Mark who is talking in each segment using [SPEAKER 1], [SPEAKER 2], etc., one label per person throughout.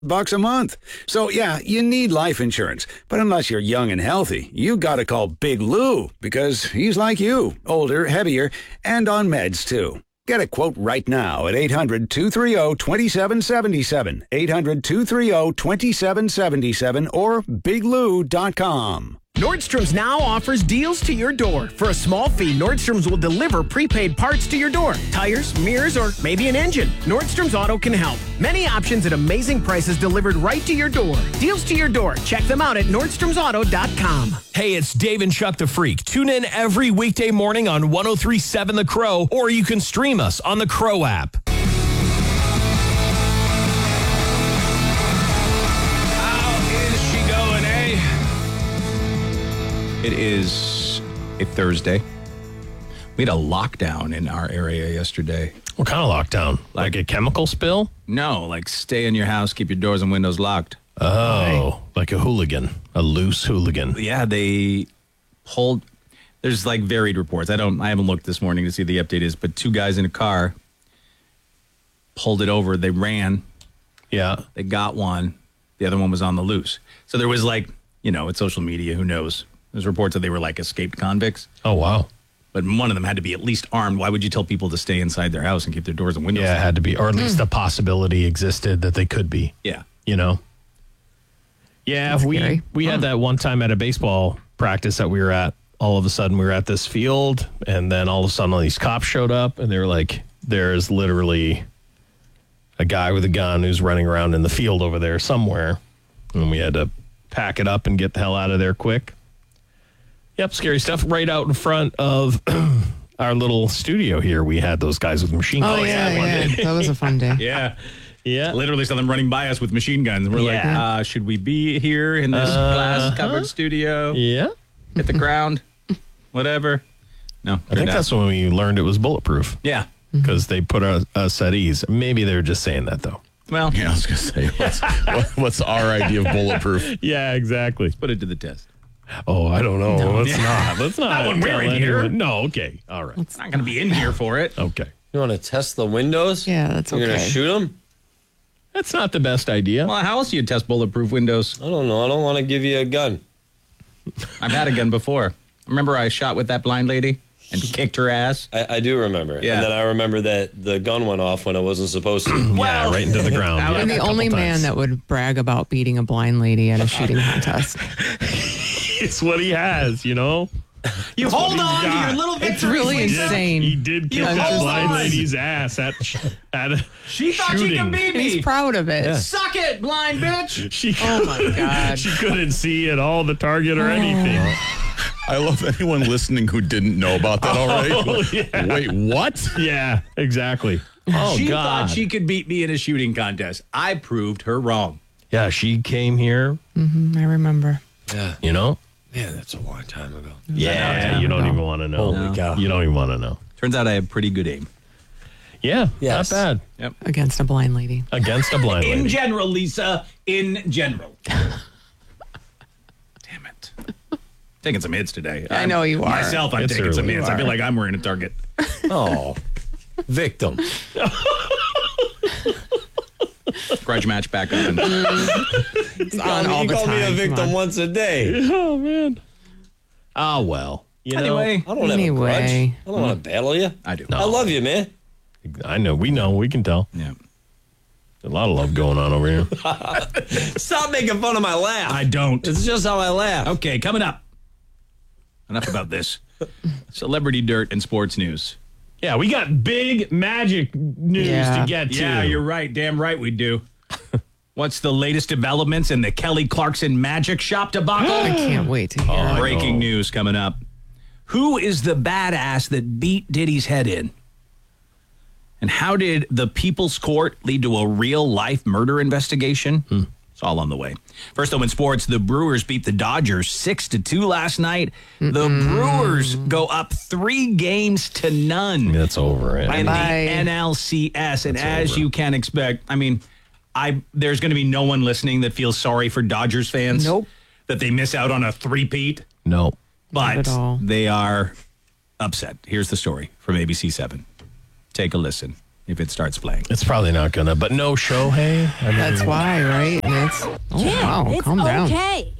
[SPEAKER 1] $100 a month. So yeah, you need life insurance. But unless you're young and healthy, you gotta call Big Lou, because he's like you, older, heavier, and on meds too. Get a quote right now at 800-230-2777, 800-230-2777, or biglou.com.
[SPEAKER 2] Nordstrom's now offers deals to your door. For a small fee, Nordstrom's will deliver prepaid parts to your door. Tires, mirrors, or maybe an engine. Nordstrom's Auto can help. Many options at amazing prices delivered right to your door. Deals to your door. Check them out at nordstromsauto.com.
[SPEAKER 3] Hey, it's Dave and Chuck the Freak. Tune in every weekday morning on 103.7 The Crow, or you can stream us on the Crow app.
[SPEAKER 4] It is a Thursday. We had a lockdown in our area yesterday.
[SPEAKER 3] What kind of lockdown? Like a chemical spill?
[SPEAKER 4] No, like stay in your house, keep your doors and windows locked.
[SPEAKER 3] Oh, like a hooligan, a loose hooligan.
[SPEAKER 4] Yeah, they pulled. There's like varied reports. I haven't looked this morning to see the update is, but 2 guys in a car pulled it over. They ran.
[SPEAKER 3] Yeah.
[SPEAKER 4] They got one. The other one was on the loose. So there was like, it's social media. Who knows? There's reports that they were like escaped convicts.
[SPEAKER 3] Oh, wow.
[SPEAKER 4] But one of them had to be at least armed. Why would you tell people to stay inside their house and keep their doors and windows?
[SPEAKER 3] Yeah, it had to be. Or at least the possibility existed that they could be.
[SPEAKER 4] Yeah.
[SPEAKER 3] Yeah,
[SPEAKER 5] That's scary.
[SPEAKER 3] we had that one time at a baseball practice that we were at. All of a sudden, we were at this field, and then all of a sudden, all these cops showed up, and they were like, there's literally a guy with a gun who's running around in the field over there somewhere. And we had to pack it up and get the hell out of there quick. Yep, scary stuff. Right out in front of our little studio here, we had those guys with machine guns.
[SPEAKER 5] Oh, yeah. That was a fun day.
[SPEAKER 4] Yeah.
[SPEAKER 3] Yeah.
[SPEAKER 4] Literally saw them running by us with machine guns. We're like, should we be here in this glass-covered studio?
[SPEAKER 3] Yeah.
[SPEAKER 4] Hit the ground? Whatever. No.
[SPEAKER 3] I think that's when we learned it was bulletproof.
[SPEAKER 4] Yeah.
[SPEAKER 3] Because they put us at ease. Maybe they were just saying that, though.
[SPEAKER 4] Well.
[SPEAKER 6] Yeah, I was going to say, what's our idea of bulletproof?
[SPEAKER 3] Yeah, exactly.
[SPEAKER 4] Let's put it to the test.
[SPEAKER 3] Oh, I don't know. Let's not. Let's not.
[SPEAKER 4] Not when we're in here.
[SPEAKER 3] No, okay. All right.
[SPEAKER 4] It's not going to be in here for it.
[SPEAKER 3] Okay.
[SPEAKER 7] You want to test the windows?
[SPEAKER 5] Yeah, that's okay.
[SPEAKER 7] You're going to shoot them?
[SPEAKER 3] That's not the best idea.
[SPEAKER 4] Well, how else do you test bulletproof windows?
[SPEAKER 7] I don't know. I don't want to give you a gun.
[SPEAKER 4] I've had a gun before. Remember I shot with that blind lady and kicked her ass?
[SPEAKER 7] I do remember.
[SPEAKER 4] Yeah.
[SPEAKER 7] And then I remember that the gun went off when it wasn't supposed to.
[SPEAKER 3] Yeah, right into the ground.
[SPEAKER 5] I'm the only man that would brag about beating a blind lady at a shooting contest.
[SPEAKER 3] It's what he has,
[SPEAKER 4] You hold on to your little victory.
[SPEAKER 5] It's really insane.
[SPEAKER 3] He did kick that blind lady's ass at a
[SPEAKER 4] She thought she could beat me.
[SPEAKER 5] He's proud of it.
[SPEAKER 4] Suck it, blind bitch.
[SPEAKER 5] Oh, my God.
[SPEAKER 3] She couldn't see at all the target or anything.
[SPEAKER 6] I love anyone listening who didn't know about that already.
[SPEAKER 3] Oh, yeah.
[SPEAKER 6] Wait, what?
[SPEAKER 3] Yeah, exactly. Oh,
[SPEAKER 4] She
[SPEAKER 3] God.
[SPEAKER 4] thought she could beat me in a shooting contest. I proved her wrong.
[SPEAKER 3] Yeah, she came here,
[SPEAKER 5] I remember.
[SPEAKER 7] Yeah. Yeah, that's a long time ago.
[SPEAKER 3] Yeah, you don't even want to know.
[SPEAKER 7] Holy cow.
[SPEAKER 3] You don't even want to know.
[SPEAKER 4] Turns out I have pretty good aim.
[SPEAKER 3] Yeah,
[SPEAKER 7] Yes.
[SPEAKER 3] not bad.
[SPEAKER 4] Yep.
[SPEAKER 5] Against a blind lady.
[SPEAKER 3] Against a blind
[SPEAKER 4] In
[SPEAKER 3] lady.
[SPEAKER 4] general, Lisa. In general. Damn it. Taking some hits today.
[SPEAKER 5] I know you are.
[SPEAKER 4] Myself, I'm
[SPEAKER 3] It's
[SPEAKER 4] taking some
[SPEAKER 3] early.
[SPEAKER 4] hits. I feel like I'm wearing a target.
[SPEAKER 7] Oh, victim.
[SPEAKER 4] Grudge match back up.
[SPEAKER 5] It's on all
[SPEAKER 7] You
[SPEAKER 5] the
[SPEAKER 7] call
[SPEAKER 5] time.
[SPEAKER 7] me a
[SPEAKER 5] Come
[SPEAKER 7] victim
[SPEAKER 5] on.
[SPEAKER 7] once a day.
[SPEAKER 3] Oh, man. Oh, well.
[SPEAKER 4] Anyway,
[SPEAKER 7] I don't have a
[SPEAKER 5] Anyway.
[SPEAKER 7] grudge. I don't want to battle you.
[SPEAKER 4] I do.
[SPEAKER 7] I love you, man.
[SPEAKER 3] I know. We know. We can tell.
[SPEAKER 4] Yeah.
[SPEAKER 3] A lot of love going on over here.
[SPEAKER 7] Stop making fun of my laugh.
[SPEAKER 4] I don't.
[SPEAKER 7] It's just how I laugh.
[SPEAKER 4] Okay, coming up. Enough about this. Celebrity dirt and sports news.
[SPEAKER 3] Yeah, we got big magic news
[SPEAKER 5] Yeah.
[SPEAKER 3] to get to.
[SPEAKER 4] Yeah, you're right. Damn right we do. What's the latest developments in the Kelly Clarkson Magic Shop debacle?
[SPEAKER 5] I can't wait to hear it.
[SPEAKER 4] Breaking news coming up. Who is the badass that beat Diddy's head in? And how did the People's Court lead to a real-life murder investigation? It's all on the way. First, though, in sports, the Brewers beat the Dodgers 6-2 last night. The Brewers go up 3-0.
[SPEAKER 3] That's over.
[SPEAKER 4] In the
[SPEAKER 5] Bye-bye.
[SPEAKER 4] NLCS. And as you can expect, there's going to be no one listening that feels sorry for Dodgers fans.
[SPEAKER 5] Nope.
[SPEAKER 4] That they miss out on a three-peat.
[SPEAKER 3] No.
[SPEAKER 4] But
[SPEAKER 5] at all.
[SPEAKER 4] they are upset. Here's the story from ABC 7. Take a listen. if it starts playing.
[SPEAKER 3] It's probably not gonna, but no Shohei. I mean,
[SPEAKER 5] That's why, right? And it's wow,
[SPEAKER 8] it's
[SPEAKER 5] calm down.
[SPEAKER 8] okay.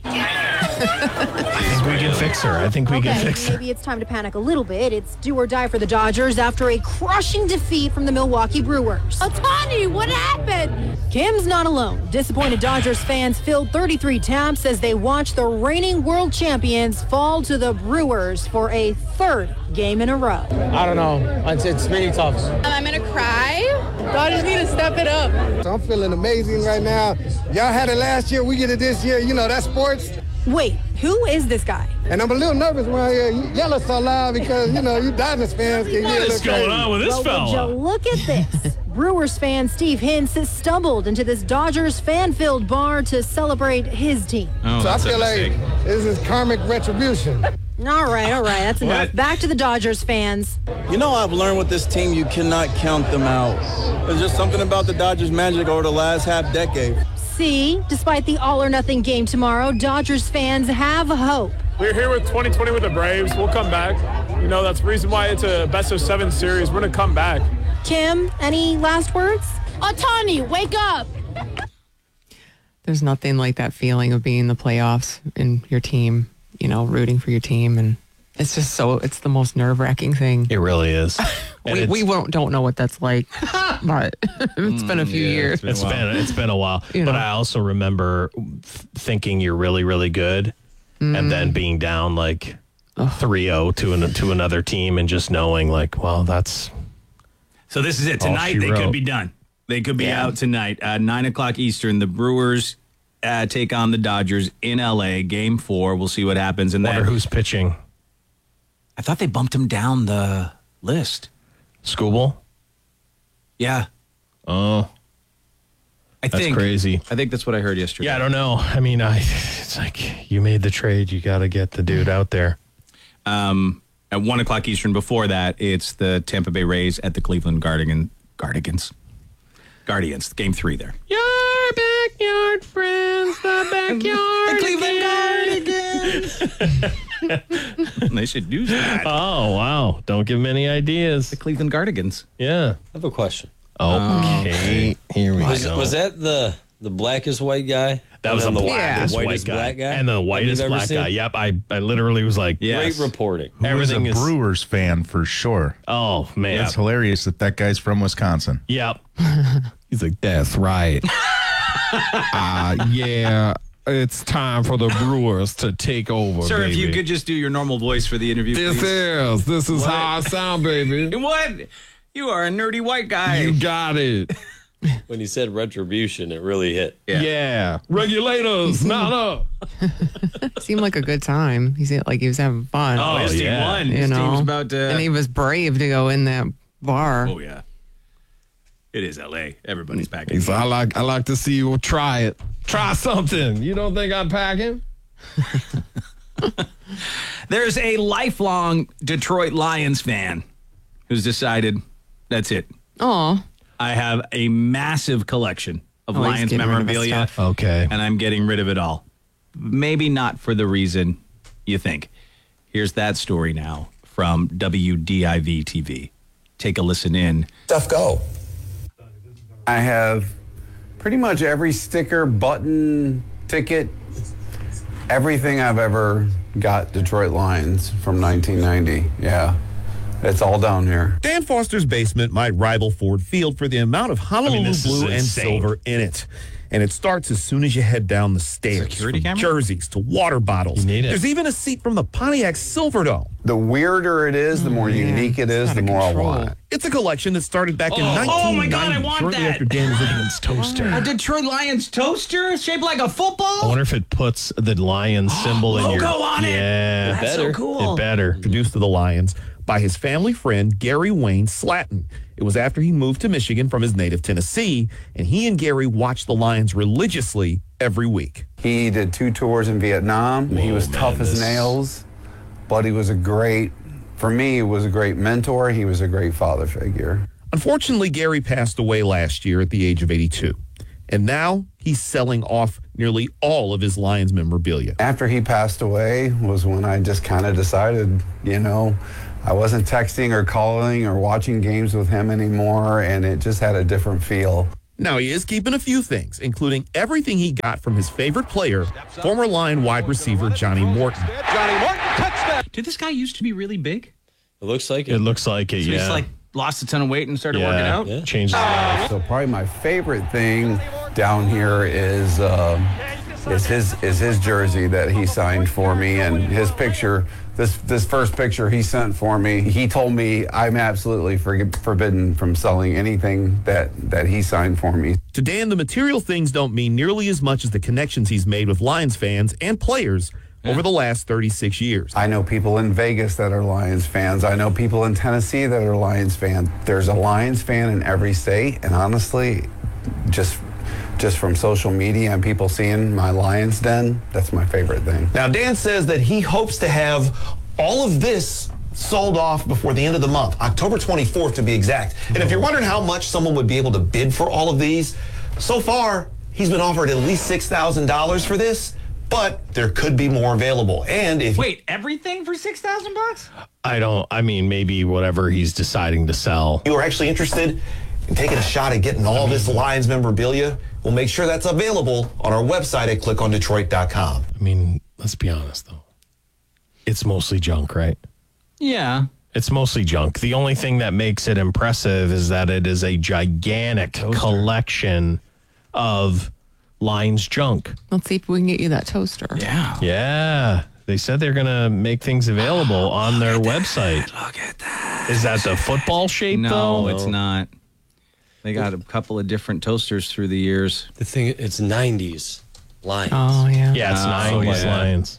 [SPEAKER 3] I think we can fix her. I think we can fix her.
[SPEAKER 8] Maybe it's time to panic a little bit. It's do or die for the Dodgers after a crushing defeat from the Milwaukee Brewers. Otani, what happened? Kim's not alone. Disappointed Dodgers fans filled 33 taps as they watched the reigning world champions fall to the Brewers for a third game in a row.
[SPEAKER 9] I don't know. It's really tough.
[SPEAKER 10] I'm going to cry. Dodgers need to step it up.
[SPEAKER 9] I'm feeling amazing right now. Y'all had it last year. We get it this year. You know, that's sports.
[SPEAKER 8] Wait, who is this guy?
[SPEAKER 9] And I'm a little nervous when I yell so loud because, you know, you Dodgers fans can get a little
[SPEAKER 3] What is going
[SPEAKER 9] crazy.
[SPEAKER 3] on with this
[SPEAKER 8] Would you
[SPEAKER 3] fella?
[SPEAKER 8] look at this? Brewers fan Steve Hintz has stumbled into this Dodgers fan-filled bar to celebrate his team.
[SPEAKER 4] Oh,
[SPEAKER 9] So I
[SPEAKER 4] that's a
[SPEAKER 9] feel like
[SPEAKER 4] mistake.
[SPEAKER 9] this is karmic retribution.
[SPEAKER 8] All right, that's enough. Back to the Dodgers fans.
[SPEAKER 11] You know, I've learned with this team, you cannot count them out. There's just something about the Dodgers' magic over the last half decade.
[SPEAKER 8] See, despite the all-or-nothing game tomorrow, Dodgers fans have hope.
[SPEAKER 12] We're here with 2020 with the Braves. We'll come back. You know, that's the reason why it's a best-of-7 series. We're going to come back.
[SPEAKER 8] Kim, any last words?
[SPEAKER 10] Otani, wake up.
[SPEAKER 5] There's nothing like that feeling of being in the playoffs and your team, you know, rooting for your team. And it's just it's the most nerve-wracking thing.
[SPEAKER 3] It really is.
[SPEAKER 5] We don't know what that's like, but it's been a few years.
[SPEAKER 3] It's been a while.
[SPEAKER 5] You
[SPEAKER 3] But
[SPEAKER 5] know.
[SPEAKER 3] I also remember thinking you're really, really good, and then being down like 3-0 to another team, and just knowing like, well, that's.
[SPEAKER 4] So this is it.
[SPEAKER 3] All
[SPEAKER 4] Tonight
[SPEAKER 3] she
[SPEAKER 4] they could
[SPEAKER 3] wrote.
[SPEAKER 4] be done. They could be out tonight. 9 o'clock Eastern. The Brewers take on the Dodgers in LA. Game 4. We'll see what happens. And
[SPEAKER 3] Wonder
[SPEAKER 4] then
[SPEAKER 3] who's pitching.
[SPEAKER 4] I thought they bumped him down the list.
[SPEAKER 3] Skubal?
[SPEAKER 4] Yeah,
[SPEAKER 3] Oh,
[SPEAKER 4] that's
[SPEAKER 3] crazy.
[SPEAKER 4] I think that's what I heard yesterday.
[SPEAKER 3] Yeah, I don't know. I mean, it's like you made the trade. You got to get the dude out there.
[SPEAKER 4] At 1 o'clock Eastern. Before that, it's the Tampa Bay Rays at the Cleveland Guardians. Game 3 there.
[SPEAKER 3] Your backyard friends, the backyard.
[SPEAKER 4] They should do that.
[SPEAKER 3] Oh, wow. Don't give him any ideas.
[SPEAKER 4] The Cleveland Guardians.
[SPEAKER 3] Yeah.
[SPEAKER 7] I have a question.
[SPEAKER 3] Okay. Here we
[SPEAKER 7] Was,
[SPEAKER 3] go.
[SPEAKER 7] was that the blackest white guy?
[SPEAKER 3] That was
[SPEAKER 7] And
[SPEAKER 3] the
[SPEAKER 7] then
[SPEAKER 3] blackest white
[SPEAKER 7] whitest
[SPEAKER 3] guy.
[SPEAKER 7] black guy?
[SPEAKER 3] And the whitest
[SPEAKER 7] Have you ever
[SPEAKER 3] black
[SPEAKER 7] seen?
[SPEAKER 3] guy. Yep. I literally was like,
[SPEAKER 4] Yes.
[SPEAKER 7] Great reporting.
[SPEAKER 3] everything
[SPEAKER 6] Who's
[SPEAKER 3] is.
[SPEAKER 6] a Brewers fan for sure.
[SPEAKER 3] Oh, man.
[SPEAKER 6] That's hilarious that guy's from Wisconsin.
[SPEAKER 3] Yep. He's like, that's right. Yeah, it's time for the Brewers to take over,
[SPEAKER 4] Sir, if you could just do your normal voice for the interview, please.
[SPEAKER 3] This is how I sound, baby.
[SPEAKER 4] What? You are a nerdy white guy.
[SPEAKER 3] You got it.
[SPEAKER 7] When he said retribution, it really hit.
[SPEAKER 3] Yeah. Regulators, not up.
[SPEAKER 5] Seemed like a good time. He was having fun.
[SPEAKER 4] Oh, his team
[SPEAKER 3] yeah.
[SPEAKER 4] won.
[SPEAKER 5] you
[SPEAKER 4] His
[SPEAKER 5] know,
[SPEAKER 4] team's about to.
[SPEAKER 5] and he was brave to go in that bar.
[SPEAKER 4] Oh yeah. It is LA. Everybody's packing.
[SPEAKER 3] He's I like to see you try it. Try something. You don't think I'm packing?
[SPEAKER 4] There's a lifelong Detroit Lions fan who's decided that's it.
[SPEAKER 5] Oh,
[SPEAKER 4] I have a massive collection of
[SPEAKER 5] he's
[SPEAKER 4] Lions
[SPEAKER 5] getting rid of his
[SPEAKER 4] memorabilia,
[SPEAKER 5] stuff.
[SPEAKER 3] Okay.
[SPEAKER 4] and I'm getting rid of it all. Maybe not for the reason you think. Here's that story now from WDIV TV. Take a listen in.
[SPEAKER 13] Stuff go. I have pretty much every sticker, button, ticket, everything I've ever got Detroit Lions from 1990. Yeah. It's all down here.
[SPEAKER 14] Dan Foster's basement might rival Ford Field for the amount of Honolulu
[SPEAKER 3] this is
[SPEAKER 14] blue and
[SPEAKER 3] insane.
[SPEAKER 14] silver in it. And it starts as soon as you head down the stairs.
[SPEAKER 4] Security
[SPEAKER 14] from
[SPEAKER 4] camera?
[SPEAKER 14] jerseys to water bottles.
[SPEAKER 3] You need it.
[SPEAKER 14] There's even a seat from the Pontiac Silverdome.
[SPEAKER 13] The weirder it is, the more unique it is, the more I want it.
[SPEAKER 14] It's a collection that started back in
[SPEAKER 4] Oh
[SPEAKER 14] 1990,
[SPEAKER 4] my God, I want
[SPEAKER 14] shortly
[SPEAKER 4] that.
[SPEAKER 14] after Dan was
[SPEAKER 3] Lions toaster.
[SPEAKER 4] A Detroit Lions toaster shaped like a football?
[SPEAKER 3] I wonder if it puts the Lions symbol in your
[SPEAKER 4] Logo on it.
[SPEAKER 3] Yeah.
[SPEAKER 4] That's so cool.
[SPEAKER 3] It better.
[SPEAKER 14] introduced to the Lions by his family friend Gary Wayne Slatton. It was after he moved to Michigan from his native Tennessee, and he and Gary watched the Lions religiously every week.
[SPEAKER 13] He did 2 tours in Vietnam. He was tough as nails, but he was for me, he was a great mentor. He was a great father figure.
[SPEAKER 14] Unfortunately, Gary passed away last year at the age of 82, and now he's selling off nearly all of his Lions memorabilia.
[SPEAKER 13] After he passed away was when I just kind of decided, I wasn't texting or calling or watching games with him anymore, and it just had a different feel.
[SPEAKER 14] Now, he is keeping a few things, including everything he got from his favorite player, former Lion wide receiver Johnny Morton.
[SPEAKER 4] Did this guy used to be really big?
[SPEAKER 7] It looks like it.
[SPEAKER 3] It looks like it,
[SPEAKER 4] So
[SPEAKER 3] yeah.
[SPEAKER 4] he's like lost a ton of weight and started working out?
[SPEAKER 7] Yeah.
[SPEAKER 3] Changed his life.
[SPEAKER 13] So probably my favorite thing down here is his jersey that he signed for me, and his picture. This first picture he sent for me, he told me I'm absolutely forbidden from selling anything that he signed for me.
[SPEAKER 14] To Dan, the material things don't mean nearly as much as the connections he's made with Lions fans and players over the last 36 years.
[SPEAKER 13] I know people in Vegas that are Lions fans. I know people in Tennessee that are Lions fans. There's a Lions fan in every state, and honestly, just from social media and people seeing my Lions Den, that's my favorite thing.
[SPEAKER 15] Now, Dan says that he hopes to have all of this sold off before the end of the month, October 24th to be exact. And if you're wondering how much someone would be able to bid for all of these, so far, he's been offered at least $6,000 for this, but there could be more available. And if
[SPEAKER 4] Wait, everything for $6,000?
[SPEAKER 3] I mean, maybe whatever he's deciding to sell.
[SPEAKER 15] you are actually interested in taking a shot at getting all this Lions memorabilia, we'll make sure that's available on our website at clickondetroit.com.
[SPEAKER 3] I mean, let's be honest, though. It's mostly junk, right?
[SPEAKER 4] Yeah.
[SPEAKER 3] It's mostly junk. The only thing that makes it impressive is that it is a gigantic collection of Lions junk.
[SPEAKER 5] Let's see if we can get you that toaster.
[SPEAKER 4] Yeah.
[SPEAKER 3] Yeah. They said they're going to make things available on their website.
[SPEAKER 4] Look at that.
[SPEAKER 3] Is that the football shape, though?
[SPEAKER 4] No, it's not. They got a couple of different toasters through the years.
[SPEAKER 7] The thing, it's 90s Lions.
[SPEAKER 5] Oh, yeah.
[SPEAKER 3] Yeah, it's 90s
[SPEAKER 4] yeah.
[SPEAKER 3] Lions.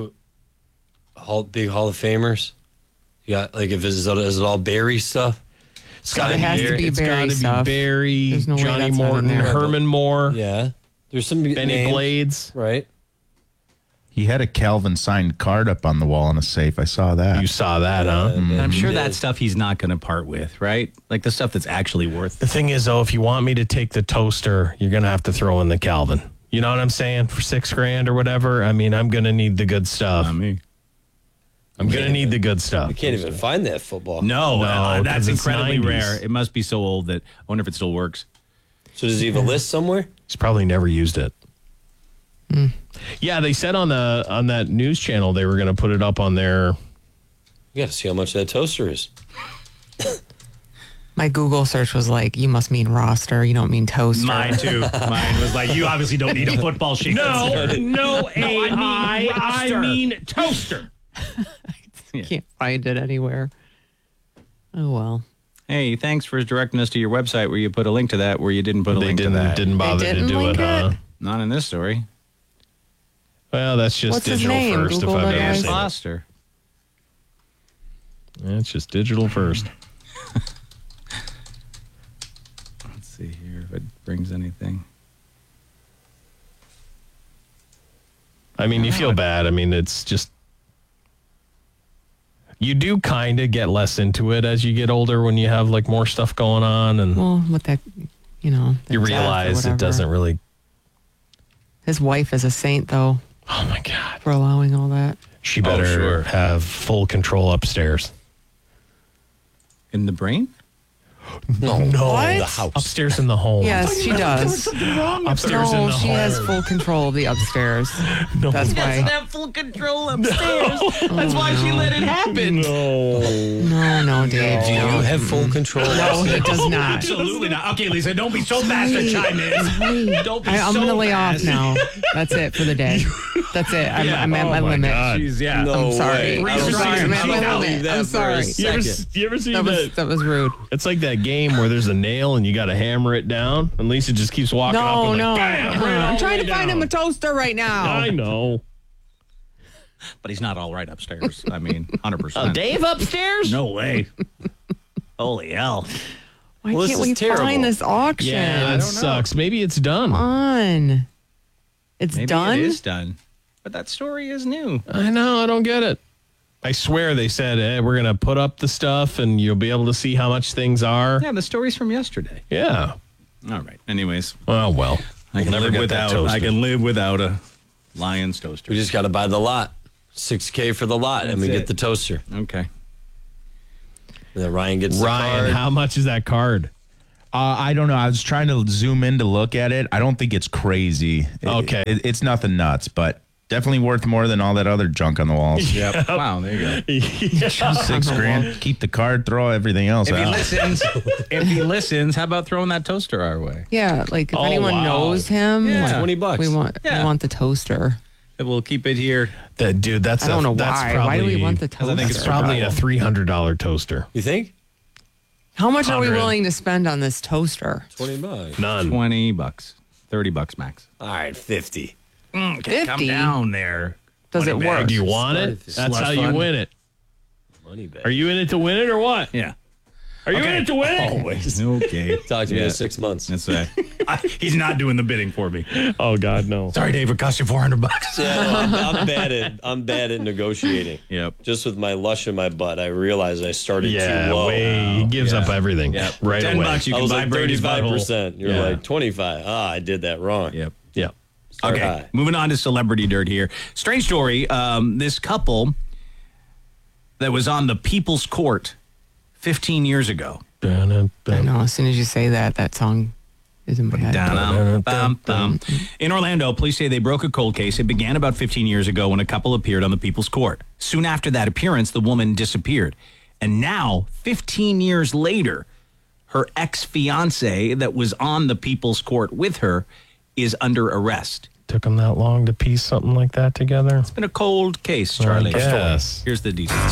[SPEAKER 7] Big Hall of Famers. You got, like, if is it all Barry stuff?
[SPEAKER 3] It's got to
[SPEAKER 5] It has to be Barry stuff.
[SPEAKER 3] Barry,
[SPEAKER 5] There's no way
[SPEAKER 3] Johnny
[SPEAKER 5] that's not in
[SPEAKER 3] Morton,
[SPEAKER 5] there.
[SPEAKER 3] Herman Moore,
[SPEAKER 7] Yeah. There's some
[SPEAKER 3] Benny
[SPEAKER 7] names,
[SPEAKER 3] Blades.
[SPEAKER 7] right?
[SPEAKER 6] He had a Calvin signed card up on the wall in a safe. I saw that.
[SPEAKER 3] You saw that, huh?
[SPEAKER 4] And I'm sure
[SPEAKER 7] Yeah.
[SPEAKER 4] that stuff he's not going to part with, right? Like the stuff that's actually worth
[SPEAKER 3] The thing is, though, if you want me to take the toaster, you're going to have to throw in the Calvin. You know what I'm saying? For $6,000 or whatever. I mean, I'm going to need the good stuff.
[SPEAKER 4] me.
[SPEAKER 3] I'm going to need the good stuff.
[SPEAKER 7] You can't even find that football.
[SPEAKER 4] No,
[SPEAKER 3] No,
[SPEAKER 4] that's
[SPEAKER 3] 'cause it's
[SPEAKER 4] incredibly
[SPEAKER 3] 90s.
[SPEAKER 4] rare. It must be so old that I wonder if it still works.
[SPEAKER 7] So does he have a list somewhere?
[SPEAKER 3] He's probably never used it. Yeah, they said on that news channel they were going to put it up on their.
[SPEAKER 7] You got to see how much that toaster is.
[SPEAKER 5] My Google search was like, you must mean roster. You don't mean toaster.
[SPEAKER 4] Mine too. Mine was like, you obviously don't need a football sheet.
[SPEAKER 3] no,
[SPEAKER 4] I mean
[SPEAKER 3] toaster.
[SPEAKER 5] Can't find it anywhere. Oh, well.
[SPEAKER 4] Hey, thanks for directing us to your website where you put a link to that where you didn't put a
[SPEAKER 3] They
[SPEAKER 4] link to
[SPEAKER 3] didn't
[SPEAKER 4] that.
[SPEAKER 3] didn't bother
[SPEAKER 5] didn't
[SPEAKER 3] to do
[SPEAKER 5] link
[SPEAKER 3] it, huh?
[SPEAKER 5] it?
[SPEAKER 4] Not in this story.
[SPEAKER 3] Well, that's just
[SPEAKER 5] What's his
[SPEAKER 3] digital
[SPEAKER 5] name?
[SPEAKER 3] first.
[SPEAKER 5] Google
[SPEAKER 3] if I've
[SPEAKER 5] that,
[SPEAKER 3] ever
[SPEAKER 5] guys?
[SPEAKER 3] seen it.
[SPEAKER 4] Foster.
[SPEAKER 3] Yeah, it's just digital first.
[SPEAKER 4] Let's see here if it brings anything.
[SPEAKER 3] I mean, you feel bad. I mean, it's just. You do kind of get less into it as you get older when you have like more stuff going on, and
[SPEAKER 5] Well, with that, you know. the
[SPEAKER 3] you
[SPEAKER 5] death or
[SPEAKER 3] realize it
[SPEAKER 5] whatever.
[SPEAKER 3] doesn't really.
[SPEAKER 5] His wife is a saint, though,
[SPEAKER 3] Oh my God!
[SPEAKER 5] for allowing all that.
[SPEAKER 3] She better
[SPEAKER 7] sure.
[SPEAKER 3] have full control upstairs.
[SPEAKER 4] In the brain?
[SPEAKER 3] No,
[SPEAKER 5] What?
[SPEAKER 3] the house upstairs in the home.
[SPEAKER 5] Yes, she does.
[SPEAKER 3] Upstairs in
[SPEAKER 5] No,
[SPEAKER 3] the
[SPEAKER 5] she
[SPEAKER 3] home.
[SPEAKER 5] has full control of the upstairs.
[SPEAKER 3] No.
[SPEAKER 5] That's why.
[SPEAKER 4] have full control upstairs. That's why she let it happen.
[SPEAKER 5] No, Dave.
[SPEAKER 7] Do you have full control?
[SPEAKER 5] No, he does not.
[SPEAKER 4] Absolutely not. Okay, Lisa, don't be so fast to chime in. Don't be
[SPEAKER 5] I'm
[SPEAKER 4] so
[SPEAKER 5] going to lay off
[SPEAKER 4] fast.
[SPEAKER 5] now. That's it for the day. That's it. I'm at my
[SPEAKER 3] Oh, my
[SPEAKER 5] limit.
[SPEAKER 3] God.
[SPEAKER 4] She's, yeah.
[SPEAKER 7] No
[SPEAKER 5] I'm sorry.
[SPEAKER 7] way.
[SPEAKER 5] I'm sorry. I'm at my
[SPEAKER 7] I'll
[SPEAKER 5] limit.
[SPEAKER 7] leave that
[SPEAKER 5] I'm
[SPEAKER 7] for a
[SPEAKER 5] sorry.
[SPEAKER 7] second.
[SPEAKER 3] You ever seen that?
[SPEAKER 5] That was rude.
[SPEAKER 3] It's like that game where there's a nail and you got to hammer it down, and Lisa just keeps walking up.
[SPEAKER 5] No,
[SPEAKER 3] and
[SPEAKER 5] no.
[SPEAKER 3] like, bam, right all
[SPEAKER 5] I'm
[SPEAKER 3] the
[SPEAKER 5] trying
[SPEAKER 3] way
[SPEAKER 5] to find
[SPEAKER 3] down.
[SPEAKER 5] him a toaster right now.
[SPEAKER 3] I know.
[SPEAKER 4] But he's not all right upstairs. I mean, 100%.
[SPEAKER 3] Dave upstairs?
[SPEAKER 4] No way. Holy hell.
[SPEAKER 5] Why
[SPEAKER 7] Well, this
[SPEAKER 5] can't
[SPEAKER 7] is
[SPEAKER 5] we
[SPEAKER 7] terrible.
[SPEAKER 5] find this auction?
[SPEAKER 3] Yeah, that sucks. Maybe it's done.
[SPEAKER 5] Come on. It's
[SPEAKER 4] Maybe
[SPEAKER 5] done?
[SPEAKER 4] it is done. But that story is new.
[SPEAKER 3] I know. I don't get it. I swear they said, hey, we're going to put up the stuff and you'll be able to see how much things are.
[SPEAKER 4] Yeah, the story's from yesterday.
[SPEAKER 3] Yeah.
[SPEAKER 4] All right. Anyways,
[SPEAKER 3] Oh, well.
[SPEAKER 4] I can
[SPEAKER 3] never
[SPEAKER 4] live
[SPEAKER 3] get that
[SPEAKER 4] without.
[SPEAKER 3] toaster.
[SPEAKER 4] I can live without a Lions toaster.
[SPEAKER 7] We just got to buy the lot. $6,000 for the lot, and we
[SPEAKER 4] That's
[SPEAKER 7] get
[SPEAKER 4] it.
[SPEAKER 7] the toaster.
[SPEAKER 4] Okay.
[SPEAKER 7] And then Ryan gets the
[SPEAKER 3] Ryan,
[SPEAKER 7] card.
[SPEAKER 3] how much is that card?
[SPEAKER 6] I don't know. I was trying to zoom in to look at it. I don't think it's crazy.
[SPEAKER 3] Okay.
[SPEAKER 6] It's nothing nuts, but definitely worth more than all that other junk on the walls.
[SPEAKER 4] Yep. Wow, there you go.
[SPEAKER 6] $6,000. Keep the card, throw everything else
[SPEAKER 4] If he
[SPEAKER 6] out.
[SPEAKER 4] listens, how about throwing that toaster our way?
[SPEAKER 5] Yeah, like if anyone knows him,
[SPEAKER 4] Yeah.
[SPEAKER 5] like,
[SPEAKER 7] $20.
[SPEAKER 5] we want the toaster.
[SPEAKER 4] We'll keep it here.
[SPEAKER 3] Dude, that's
[SPEAKER 5] I don't know
[SPEAKER 3] that's
[SPEAKER 5] why.
[SPEAKER 3] Probably,
[SPEAKER 5] Why do we want the
[SPEAKER 3] 'cause I think it's
[SPEAKER 5] toaster?
[SPEAKER 3] probably a $300 toaster.
[SPEAKER 7] You think?
[SPEAKER 5] How much are we
[SPEAKER 3] 100.
[SPEAKER 5] willing to spend on this toaster?
[SPEAKER 7] $20.
[SPEAKER 3] None.
[SPEAKER 4] $20, $30 max.
[SPEAKER 7] All right, 50.
[SPEAKER 4] Come
[SPEAKER 5] 50?
[SPEAKER 4] down there.
[SPEAKER 5] Does it work?
[SPEAKER 3] Do you want it? That's how you win it.
[SPEAKER 7] Money back.
[SPEAKER 3] Are you in it to win it or what?
[SPEAKER 4] Yeah.
[SPEAKER 3] Are you in it to win it?
[SPEAKER 7] Always.
[SPEAKER 4] Okay.
[SPEAKER 7] Talk to me in 6 months.
[SPEAKER 4] That's right. He's not doing the bidding for me.
[SPEAKER 3] Oh God, no.
[SPEAKER 4] Sorry, Dave. It cost you $400.
[SPEAKER 7] Yeah, I'm bad at negotiating.
[SPEAKER 4] Yep.
[SPEAKER 7] Just with my lush in my butt, I realized I started
[SPEAKER 3] Yeah,
[SPEAKER 7] too low.
[SPEAKER 3] he gives up everything.
[SPEAKER 4] Yep.
[SPEAKER 3] Right
[SPEAKER 4] $10
[SPEAKER 3] away.
[SPEAKER 4] you
[SPEAKER 7] I
[SPEAKER 4] can
[SPEAKER 7] was like
[SPEAKER 4] vibrate his butthole.
[SPEAKER 7] 35%. You're
[SPEAKER 4] Yeah.
[SPEAKER 7] like 25. I did that wrong.
[SPEAKER 4] Yep.
[SPEAKER 3] Yeah.
[SPEAKER 7] Start
[SPEAKER 4] Okay,
[SPEAKER 7] high.
[SPEAKER 4] moving on to celebrity dirt here. Strange story. This couple that was on the People's Court 15 years ago.
[SPEAKER 5] I know. As soon as you say that, that song is in my head.
[SPEAKER 4] In Orlando, police say they broke a cold case. It began about 15 years ago when a couple appeared on the People's Court. Soon after that appearance, the woman disappeared. And now, 15 years later, her ex-fiance that was on the People's Court with her is under arrest.
[SPEAKER 3] Took them that long to piece something like that together.
[SPEAKER 4] It's been a cold case, Charlie.
[SPEAKER 3] Yes.
[SPEAKER 4] Here's the details.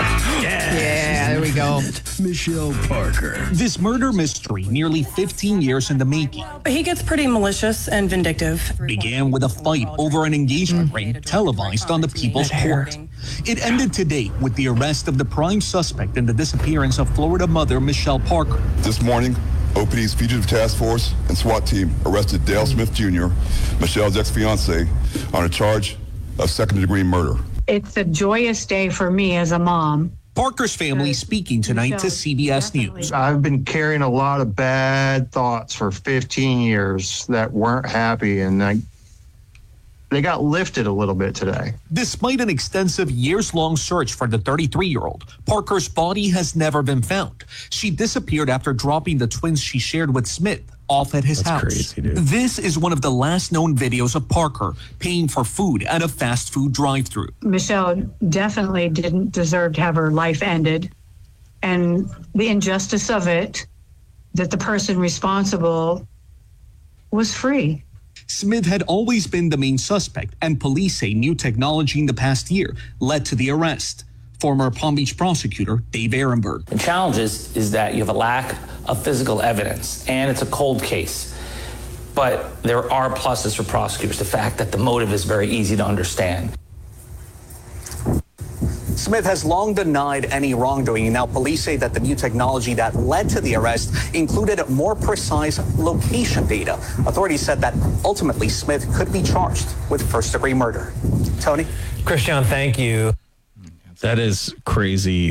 [SPEAKER 5] Yeah, there we go.
[SPEAKER 16] Michelle Parker. This murder mystery, nearly 15 years in the making,
[SPEAKER 10] He gets pretty malicious and vindictive.
[SPEAKER 16] began with a fight over an engagement ring televised on the People's Court. It ended today with the arrest of the prime suspect in the disappearance of Florida mother Michelle Parker.
[SPEAKER 17] This morning, OPD's Fugitive Task Force and SWAT team arrested Dale Smith Jr., Michelle's ex-fiance, on a charge of second-degree murder.
[SPEAKER 18] It's a joyous day for me as a mom.
[SPEAKER 16] Parker's family speaking tonight to CBS News.
[SPEAKER 19] I've been carrying a lot of bad thoughts for 15 years that weren't happy, and they got lifted a little bit today.
[SPEAKER 16] Despite an extensive years-long search for the 33-year-old, Parker's body has never been found. She disappeared after dropping the twins she shared with Smith off at his house.
[SPEAKER 3] Crazy, dude.
[SPEAKER 16] This is one of the last known videos of Parker paying for food at a fast food drive-thru.
[SPEAKER 18] Michelle definitely didn't deserve to have her life ended. And the injustice of it, that the person responsible was free.
[SPEAKER 16] Smith had always been the main suspect, and police say new technology in the past year led to the arrest. Former Palm Beach prosecutor Dave Ehrenberg.
[SPEAKER 20] The challenge is that you have a lack of physical evidence, and it's a cold case. But there are pluses for prosecutors. The fact that the motive is very easy to understand.
[SPEAKER 16] Smith has long denied any wrongdoing, and now police say that the new technology that led to the arrest included more precise location data. Authorities said that ultimately Smith could be charged with first-degree murder. Tony?
[SPEAKER 20] Christian, thank you.
[SPEAKER 3] That is crazy.